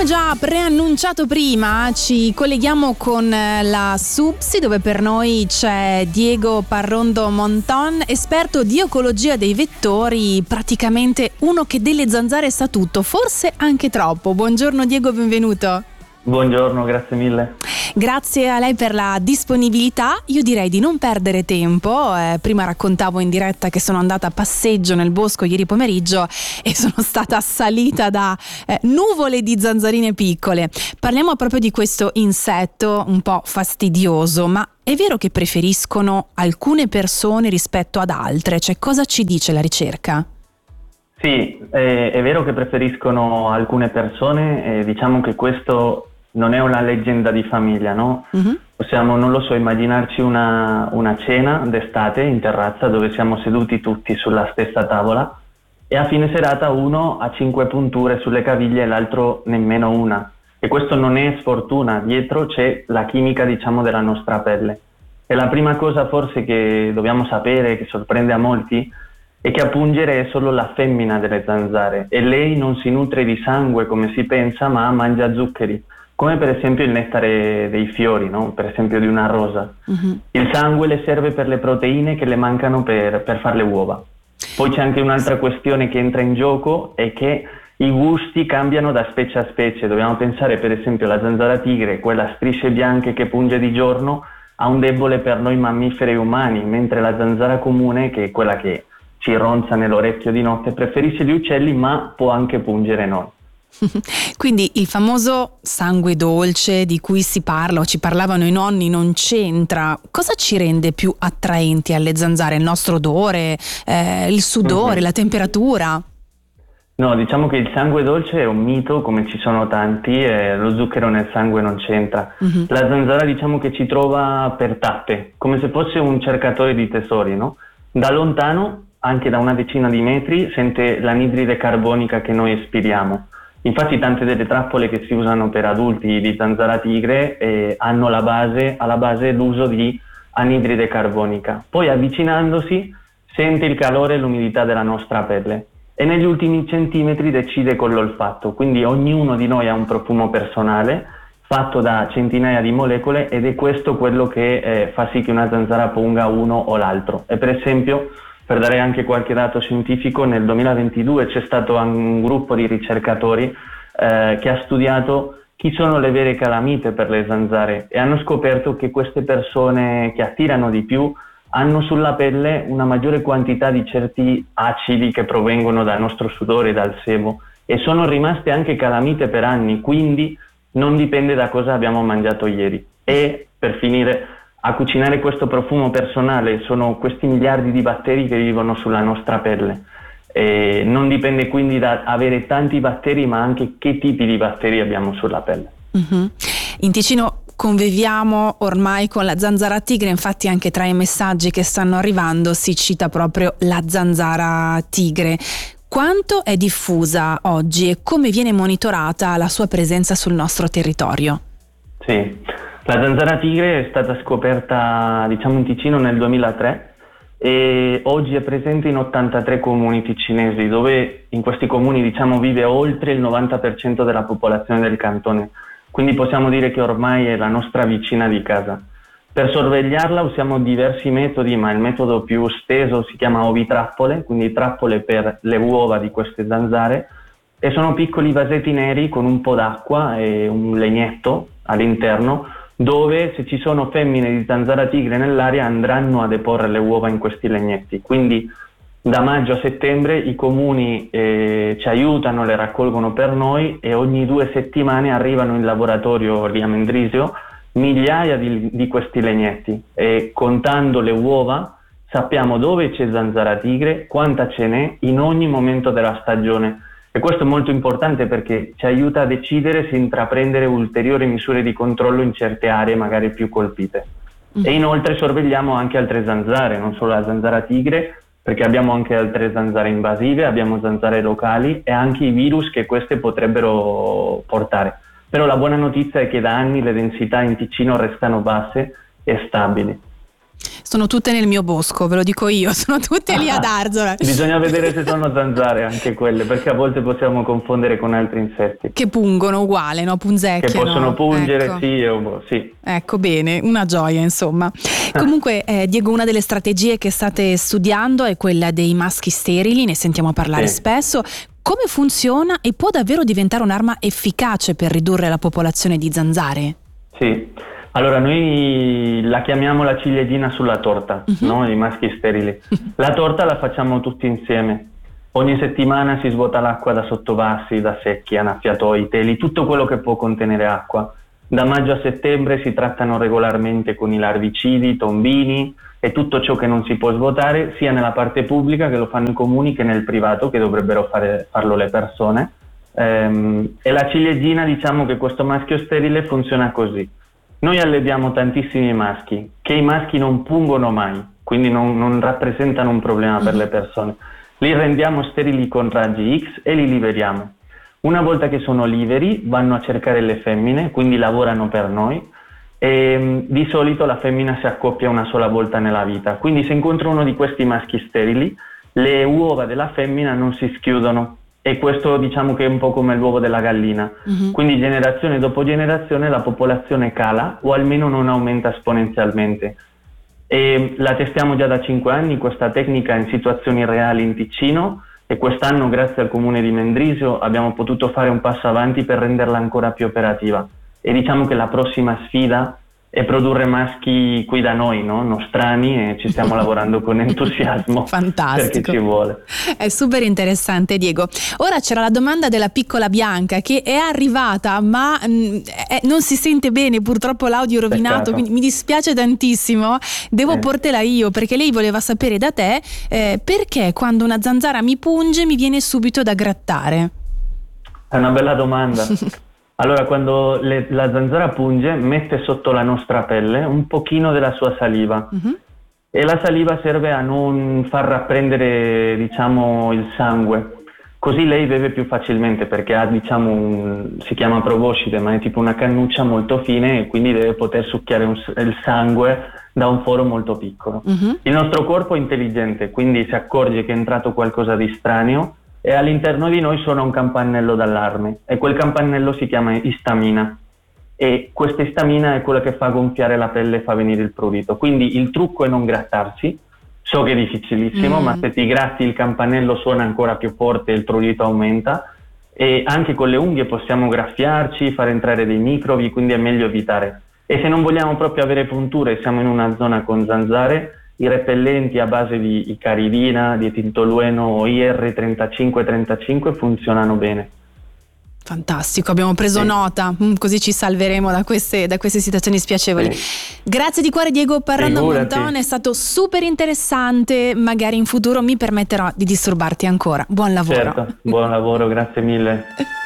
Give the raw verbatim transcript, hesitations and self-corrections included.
Come già preannunciato prima, ci colleghiamo con la SUPSI, dove per noi c'è Diego Parrondo Monton, esperto di ecologia dei vettori, praticamente uno che delle zanzare sa tutto, forse anche troppo. Buongiorno Diego, benvenuto. Buongiorno, grazie mille. Grazie a lei per la disponibilità. Io direi di non perdere tempo. Eh, prima raccontavo in diretta che sono andata a passeggio nel bosco ieri pomeriggio e sono stata assalita da eh, nuvole di zanzarine piccole. Parliamo proprio di questo insetto un po' fastidioso, ma è vero che preferiscono alcune persone rispetto ad altre? Cioè, cosa ci dice la ricerca? Sì, è, è vero che preferiscono alcune persone, e diciamo che questo non è una leggenda di famiglia, no? Uh-huh. Possiamo, non lo so, immaginarci una, una cena d'estate in terrazza dove siamo seduti tutti sulla stessa tavola e a fine serata uno ha cinque punture sulle caviglie e l'altro nemmeno una. E questo non è sfortuna, dietro c'è la chimica, diciamo, della nostra pelle. E la prima cosa forse che dobbiamo sapere, che sorprende a molti, è che a pungere è solo la femmina delle zanzare e lei non si nutre di sangue come si pensa, ma mangia zuccheri, come per esempio il nettare dei fiori, no? Per esempio di una rosa. Uh-huh. Il sangue le serve per le proteine che le mancano per, per fare le uova. Poi c'è anche un'altra questione che entra in gioco, è che i gusti cambiano da specie a specie. Dobbiamo pensare per esempio alla zanzara tigre, quella a strisce bianche che punge di giorno, ha un debole per noi mammiferi umani, mentre la zanzara comune, che è quella che ci ronza nell'orecchio di notte, preferisce gli uccelli ma può anche pungere noi. Quindi il famoso sangue dolce di cui si parla o ci parlavano i nonni non c'entra. Cosa ci rende più attraenti alle zanzare? Il nostro odore, eh, il sudore, mm-hmm. la temperatura? No, diciamo che il sangue dolce è un mito, come ci sono tanti, e lo zucchero nel sangue non c'entra. Mm-hmm. La zanzara diciamo che ci trova per tappe, come se fosse un cercatore di tesori, no? Da lontano, anche da una decina di metri, sente l'anidride carbonica che noi espiriamo. Infatti tante delle trappole che si usano per adulti di zanzara tigre eh, hanno la base, alla base l'uso di anidride carbonica. Poi avvicinandosi sente il calore e l'umidità della nostra pelle e negli ultimi centimetri decide con l'olfatto. Quindi ognuno di noi ha un profumo personale fatto da centinaia di molecole ed è questo quello che eh, fa sì che una zanzara punga uno o l'altro. E per esempio, per dare anche qualche dato scientifico, nel duemilaventidue c'è stato un gruppo di ricercatori eh, che ha studiato chi sono le vere calamite per le zanzare e hanno scoperto che queste persone che attirano di più hanno sulla pelle una maggiore quantità di certi acidi che provengono dal nostro sudore, dal sebo, e sono rimaste anche calamite per anni, quindi non dipende da cosa abbiamo mangiato ieri. E per finire, a cucinare questo profumo personale sono questi miliardi di batteri che vivono sulla nostra pelle. E non dipende quindi da avere tanti batteri, ma anche che tipi di batteri abbiamo sulla pelle. Mm-hmm. In Ticino conviviamo ormai con la zanzara tigre, infatti anche tra i messaggi che stanno arrivando si cita proprio la zanzara tigre. Quanto è diffusa oggi e come viene monitorata la sua presenza sul nostro territorio? Sì. La zanzara tigre è stata scoperta, diciamo, in Ticino nel duemilatré e oggi è presente in ottantatré comuni ticinesi, dove in questi comuni, diciamo, vive oltre il novanta per cento della popolazione del cantone. Quindi possiamo dire che ormai è la nostra vicina di casa. Per sorvegliarla usiamo diversi metodi, ma il metodo più steso si chiama ovitrappole, quindi trappole per le uova di queste zanzare, e sono piccoli vasetti neri con un po' d'acqua e un legnetto all'interno, dove se ci sono femmine di zanzara tigre nell'area andranno a deporre le uova in questi legnetti. Quindi da maggio a settembre i comuni eh, ci aiutano, le raccolgono per noi e ogni due settimane arrivano in laboratorio lì a Mendrisio migliaia di, di questi legnetti e contando le uova sappiamo dove c'è zanzara tigre, quanta ce n'è in ogni momento della stagione. E questo è molto importante perché ci aiuta a decidere se intraprendere ulteriori misure di controllo in certe aree magari più colpite. Mm. E inoltre sorvegliamo anche altre zanzare, non solo la zanzara tigre, perché abbiamo anche altre zanzare invasive, abbiamo zanzare locali e anche i virus che queste potrebbero portare. Però la buona notizia è che da anni le densità in Ticino restano basse e stabili. Sono tutte nel mio bosco, ve lo dico io, sono tutte lì ad Arzola. Bisogna vedere se sono zanzare anche quelle, perché a volte possiamo confondere con altri insetti. Che pungono uguale, no? Punzecchiano. Che possono pungere, ecco. sì, o, sì. Ecco, bene, una gioia insomma. Comunque eh, Diego, una delle strategie che state studiando è quella dei maschi sterili, ne sentiamo parlare Sì. spesso. Come funziona e può davvero diventare un'arma efficace per ridurre la popolazione di zanzare? Sì, allora noi la chiamiamo la ciliegina sulla torta, Uh-huh. no? I maschi sterili. La torta la facciamo tutti insieme. Ogni settimana si svuota l'acqua da sottovassi, da secchi, annaffiatoi, teli, tutto quello che può contenere acqua. Da maggio a settembre si trattano regolarmente con i larvicidi, tombini e tutto ciò che non si può svuotare, sia nella parte pubblica, che lo fanno i comuni, che nel privato, che dovrebbero fare, farlo le persone. Ehm, e la ciliegina, diciamo che questo maschio sterile funziona così. Noi allevviamo tantissimi maschi, che i maschi non pungono mai, quindi non, non rappresentano un problema per le persone. Li rendiamo sterili con raggi X e li liberiamo. Una volta che sono liberi vanno a cercare le femmine, quindi lavorano per noi, e mh, di solito la femmina si accoppia una sola volta nella vita. Quindi se incontro uno di questi maschi sterili, le uova della femmina non si schiudono. E questo diciamo che è un po' come l'uovo della gallina. Uh-huh. Quindi generazione dopo generazione la popolazione cala o almeno non aumenta esponenzialmente. E la testiamo già da cinque anni questa tecnica in situazioni reali in Ticino, e quest'anno grazie al comune di Mendrisio abbiamo potuto fare un passo avanti per renderla ancora più operativa. E diciamo che la prossima sfida è produrre maschi qui da noi, no? Nostrani, e ci stiamo lavorando con entusiasmo. Fantastico. Perché ci vuole. È super interessante, Diego. Ora c'era la domanda della piccola Bianca che è arrivata, ma mh, è, non si sente bene, purtroppo l'audio è rovinato, Peccato. quindi mi dispiace tantissimo. Devo Eh. portela io, perché lei voleva sapere da te eh, perché quando una zanzara mi punge mi viene subito da grattare. È una bella domanda. Allora, quando le, la zanzara punge, mette sotto la nostra pelle un pochino della sua saliva. Uh-huh. E la saliva serve a non far rapprendere, diciamo, il sangue. Così lei beve più facilmente, perché ha, diciamo, un, si chiama proboscide, ma è tipo una cannuccia molto fine, e quindi deve poter succhiare un, il sangue da un foro molto piccolo. Uh-huh. Il nostro corpo è intelligente, quindi si accorge che è entrato qualcosa di strano, e all'interno di noi suona un campanello d'allarme, e quel campanello si chiama istamina, e questa istamina è quella che fa gonfiare la pelle e fa venire il prurito. Quindi il trucco è non grattarsi. So che è difficilissimo, Mm. ma se ti gratti il campanello suona ancora più forte e il prurito aumenta, e anche con le unghie possiamo graffiarci, fare entrare dei microbi, quindi è meglio evitare. E se non vogliamo proprio avere punture, siamo in una zona con zanzare, i repellenti a base di icaridina, di tintolueno o I R trentacinque trentacinque funzionano bene. Fantastico, abbiamo preso Sì. nota, mm, così ci salveremo da queste, da queste situazioni spiacevoli. Sì. Grazie di cuore, Diego Parrando Figurati. Montone, è stato super interessante, magari in futuro mi permetterò di disturbarti ancora. Buon lavoro. Certo, buon lavoro, grazie mille.